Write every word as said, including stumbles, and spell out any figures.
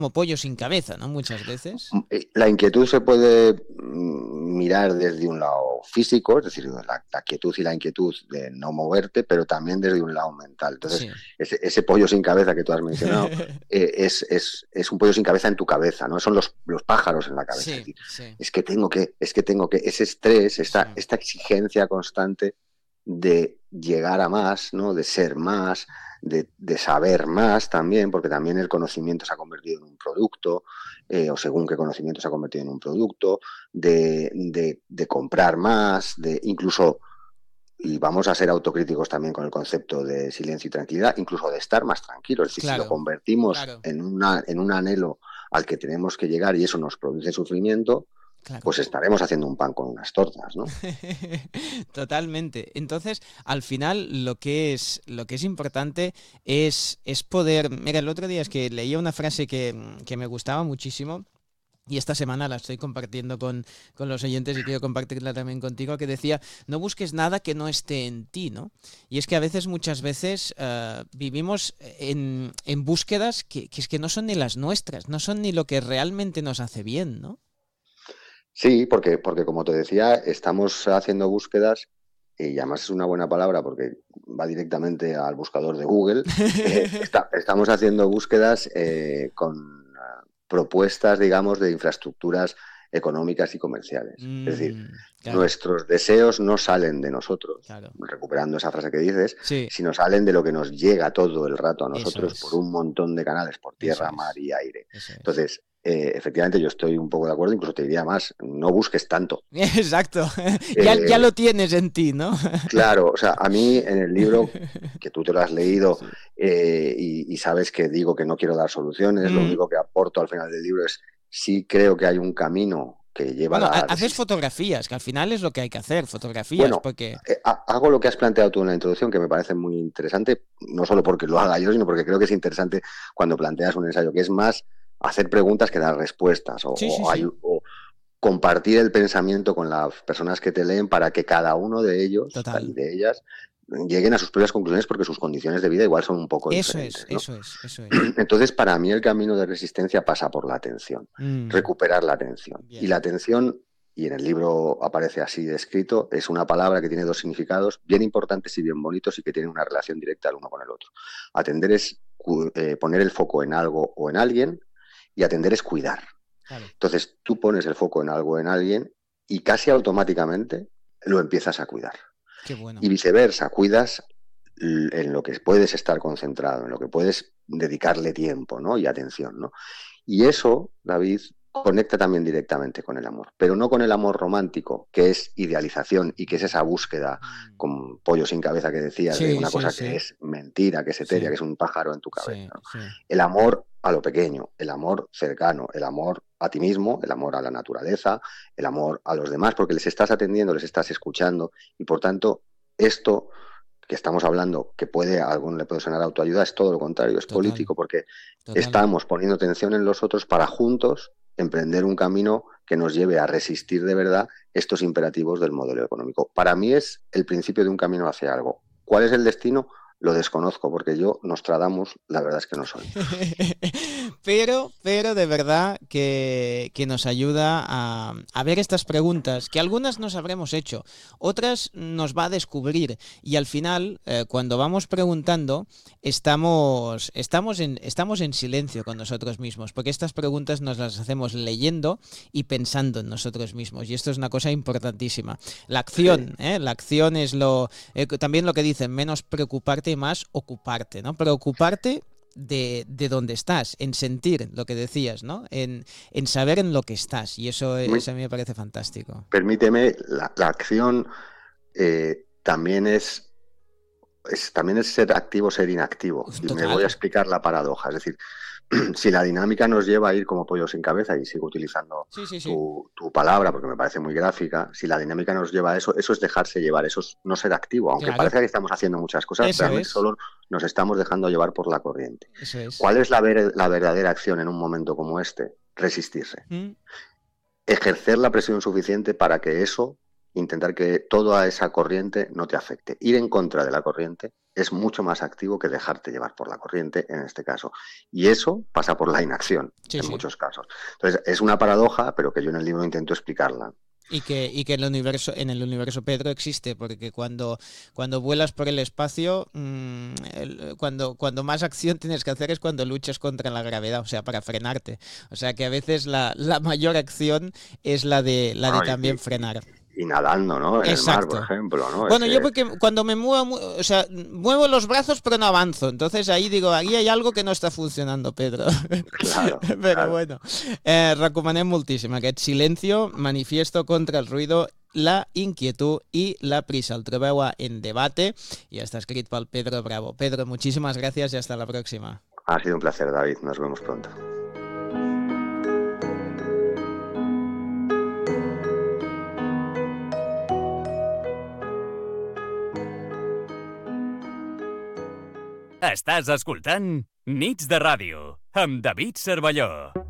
como pollo sin cabeza, ¿no? Muchas veces. La inquietud se puede mirar desde un lado físico, es decir, la, la quietud y la inquietud de no moverte, pero también desde un lado mental. Entonces, Sí. ese, ese pollo sin cabeza que tú has mencionado eh, es, es, es un pollo sin cabeza en tu cabeza, ¿no? Son los, los pájaros en la cabeza. Sí, Es decir, sí. es que tengo que, es que tengo que, ese estrés, esta, Sí. esta exigencia constante de llegar a más, ¿no? De ser más, de, de saber más también, porque también el conocimiento se ha convertido en un producto, eh, o según qué conocimiento se ha convertido en un producto, de, de, de comprar más, de incluso, y vamos a ser autocríticos también con el concepto de silencio y tranquilidad, incluso de estar más tranquilos. Es decir, Claro, si lo convertimos claro, en, una, en un anhelo al que tenemos que llegar y eso nos produce sufrimiento, claro. pues estaremos haciendo un pan con unas tortas, ¿no? Totalmente. Entonces, al final, lo que es, lo que es importante es, es poder. Mira, el otro día es que leía una frase que, que me gustaba muchísimo. Y esta semana la estoy compartiendo con, con los oyentes y quiero compartirla también contigo, que decía, no busques nada que no esté en ti, ¿no? Y es que a veces, muchas veces, uh, vivimos en, en búsquedas que, que es que no son ni las nuestras, no son ni lo que realmente nos hace bien, ¿no? Sí, porque, porque como te decía, estamos haciendo búsquedas, y además es una buena palabra porque va directamente al buscador de Google, eh, está, estamos haciendo búsquedas eh, con uh, propuestas, digamos, de infraestructuras económicas y comerciales. Es decir, Mm, claro, nuestros deseos no salen de nosotros, claro. recuperando esa frase que dices, Sí, sino salen de lo que nos llega todo el rato a eso nosotros por es, un montón de canales, por eso tierra, mar es, y aire. eso es. Entonces, eh, efectivamente, yo estoy un poco de acuerdo, incluso te diría más, no busques tanto. Exacto, ya, ya Eh, lo tienes en ti, ¿no? claro, o sea, a mí en el libro, que tú te lo has leído Sí. eh, y, y sabes que digo que no quiero dar soluciones, lo Mm. único que aporto al final del libro es, sí creo que hay un camino que lleva a Bueno, ha- la haces resistencia. fotografías, que al final es lo que hay que hacer, fotografías, Bueno, porque... eh, ha- hago lo que has planteado tú en la introducción, que me parece muy interesante, no solo porque lo haga yo, sino porque creo que es interesante cuando planteas un ensayo, que es más hacer preguntas que dar respuestas, o, Sí, sí, o hay- sí, o compartir el pensamiento con las personas que te leen para que cada uno de ellos y total. de ellas lleguen a sus propias conclusiones porque sus condiciones de vida igual son un poco Eso es, diferentes, ¿no? eso es, eso es. Entonces, para mí el camino de resistencia pasa por la atención, Mm, recuperar la atención. Y la bien. atención, y en el libro aparece así descrito, es una palabra que tiene dos significados bien importantes y bien bonitos y que tienen una relación directa el uno con el otro. Atender es eh, poner el foco en algo o en alguien, y atender es cuidar. Claro, Entonces, tú pones el foco en algo o en alguien y casi automáticamente lo empiezas a cuidar. qué bueno. Y viceversa, cuidas en lo que puedes estar concentrado, en lo que puedes dedicarle tiempo, ¿no? Y atención, ¿no? Y eso, David, conecta también directamente con el amor, pero no con el amor romántico, que es idealización y que es esa búsqueda Mm. con pollo sin cabeza que decías, de Sí, una sí, cosa que sí, es mentira, que es etérea, sí, que es un pájaro en tu cabeza, sí, ¿no? sí. El amor a lo pequeño, el amor cercano, el amor a ti mismo, el amor a la naturaleza, el amor a los demás, porque les estás atendiendo, les estás escuchando y por tanto esto que estamos hablando, que puede a alguno le puede sonar autoayuda, es todo lo contrario, es Total, político, porque total. estamos poniendo atención en los otros para juntos emprender un camino que nos lleve a resistir de verdad estos imperativos del modelo económico. Para mí es el principio de un camino hacia algo. ¿Cuál es el destino? Lo desconozco, porque yo, Nostradamus, la verdad es que no soy. Pero, pero de verdad que, que nos ayuda a, a ver estas preguntas, que algunas nos habremos hecho, otras nos va a descubrir. Y al final, eh, cuando vamos preguntando, estamos, estamos, en, estamos en silencio con nosotros mismos, porque estas preguntas nos las hacemos leyendo y pensando en nosotros mismos. Y esto es una cosa importantísima. La Sí. acción, ¿eh? La acción es lo... eh, también lo que dicen, menos preocuparte y más ocuparte, ¿no? Preocuparte de, de dónde estás, en sentir lo que decías, ¿no? En, en saber en lo que estás. Y eso, Muy- eso a mí me parece fantástico. Permíteme, la, la acción eh, también es, es, también es ser activo, ser inactivo. Y me voy a Total. explicar la paradoja. Es decir, si la dinámica nos lleva a ir como pollo sin cabeza, y sigo utilizando Sí, sí, sí. tu, tu, palabra porque me parece muy gráfica, si la dinámica nos lleva a eso, eso es dejarse llevar, eso es no ser activo. Aunque Claro. parezca que estamos haciendo muchas cosas, Eso realmente es. solo nos estamos dejando llevar por la corriente. Eso es. ¿Cuál es la, ver, la verdadera acción en un momento como este? Resistirse. ¿Mm? Ejercer la presión suficiente para que eso intentar que toda esa corriente no te afecte. Ir en contra de la corriente es mucho más activo que dejarte llevar por la corriente en este caso. Y eso pasa por la inacción Sí, en sí. muchos casos. Entonces, es una paradoja, pero que yo en el libro intento explicarla. Y que, y que el universo, en el universo Pedro existe, porque cuando, cuando vuelas por el espacio, mmm, el, cuando, cuando más acción tienes que hacer es cuando luchas contra la gravedad, o sea, para frenarte. O sea que a veces la, la mayor acción es la de, la de Bueno, y, también y, frenar. y nadando, ¿no? En el mar, por Exacto. ejemplo, ¿no? Es Bueno, yo que, porque cuando me muevo, o sea, muevo los brazos pero no avanzo. Entonces ahí digo, aquí hay algo que no està funcionando, Pedro. claro, Però claro. bueno, eh, recomanem moltíssim aquest Silencio, Manifiesto contra el ruido, la inquietud y la prisa. El trobeu a En Debate y està escrit pel Pedro Bravo. Pedro, muchísimas gracias y hasta la próxima. Ha sido un placer, David. Nos vemos pronto. Estàs escoltant Nits de Ràdio amb David Cervelló.